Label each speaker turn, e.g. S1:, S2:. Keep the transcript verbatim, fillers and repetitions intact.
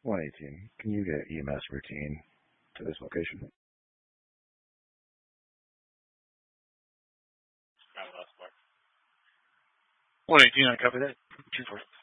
S1: one eighteen. Can you get E M S routine to this location?
S2: one eighteen, I copy that. two four.